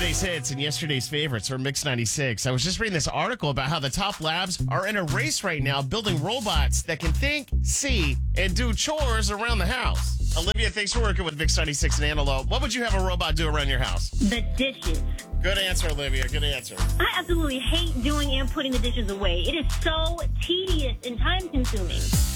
Today's hits and yesterday's favorites from Mix 96. I was just reading this article about how the top labs are in a race right now building robots that can think, see, and do chores around the house. Olivia, thanks for working with Mix 96 and Antelope. What would you have a robot do around your house? The dishes. Good answer, Olivia. Good answer. I absolutely hate doing and putting the dishes away. It is so tedious and time consuming.